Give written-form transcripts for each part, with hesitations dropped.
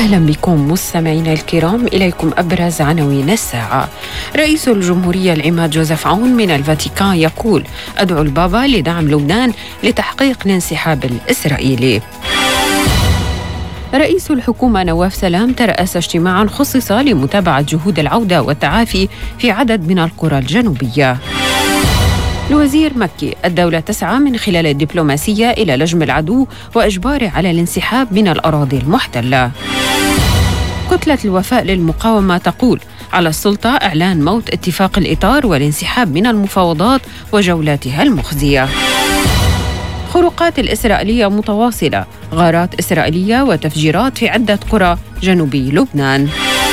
أهلا بكم مستمعينا الكرام. إليكم أبرز عناوين الساعة. رئيس الجمهورية العماد جوزيف عون من الفاتيكان يقول: أدعو البابا لدعم لبنان لتحقيق الانسحاب الإسرائيلي. رئيس الحكومة نواف سلام ترأس اجتماعا خصص لمتابعة جهود العودة والتعافي في عدد من القرى الجنوبية. الوزير مكي: الدولة تسعى من خلال الدبلوماسية إلى لجم العدو وإجباره على الانسحاب من الأراضي المحتلة. كتلة الوفاء للمقاومة تقول: على السلطة إعلان موت اتفاق الإطار والانسحاب من المفاوضات وجولاتها المخزية. خروقات الإسرائيلية متواصلة، غارات إسرائيلية وتفجيرات في عدة قرى جنوبي لبنان.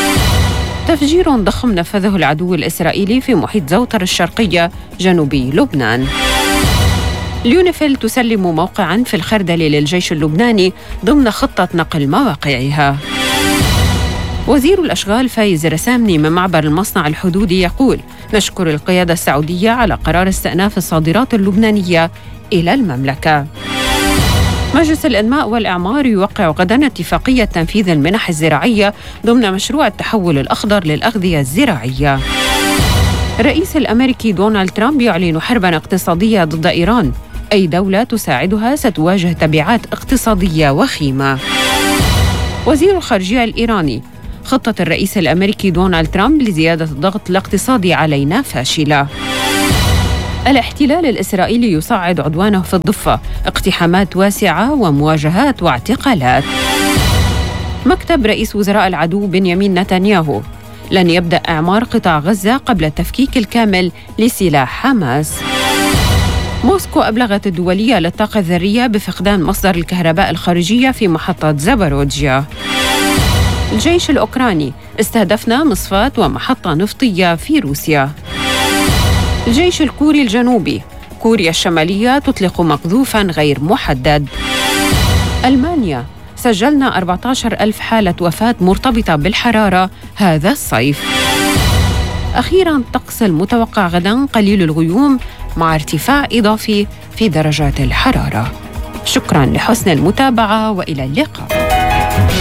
تفجير ضخم نفذه العدو الإسرائيلي في محيط زوتر الشرقية جنوبي لبنان. اليونيفيل تسلم موقعاً في الخردل للجيش اللبناني ضمن خطة نقل مواقعها. وزير الأشغال فايز رسامني من معبر المصنع الحدودي يقول: نشكر القيادة السعودية على قرار استئناف الصادرات اللبنانية إلى المملكة. مجلس الإنماء والإعمار يوقع غدا اتفاقية تنفيذ المنح الزراعية ضمن مشروع التحول الأخضر للأغذية الزراعية. الرئيس الأمريكي دونالد ترامب يعلن حرباً اقتصادية ضد إيران. أي دولة تساعدها ستواجه تبعات اقتصادية وخيمة. وزير الخارجية الإيراني: خطة الرئيس الأمريكي دونالد ترامب لزيادة الضغط الاقتصادي علينا فاشلة. الاحتلال الإسرائيلي يصعد عدوانه في الضفة، اقتحامات واسعة ومواجهات واعتقالات. مكتب رئيس وزراء العدو بنيامين نتنياهو: لن يبدأ إعمار قطاع غزة قبل التفكيك الكامل لسلاح حماس. موسكو أبلغت الدولية للطاقة الذرية بفقدان مصدر الكهرباء الخارجية في محطة زاباروجيا. الجيش الأوكراني: استهدفنا مصفاة ومحطة نفطية في روسيا. الجيش الكوري الجنوبي: كوريا الشمالية تطلق مقذوفاً غير محدد. ألمانيا: سجلنا 14,000 حالة وفاة مرتبطة بالحرارة هذا الصيف. أخيراً الطقس المتوقع غداً قليل الغيوم مع ارتفاع إضافي في درجات الحرارة. شكراً لحسن المتابعة وإلى اللقاء.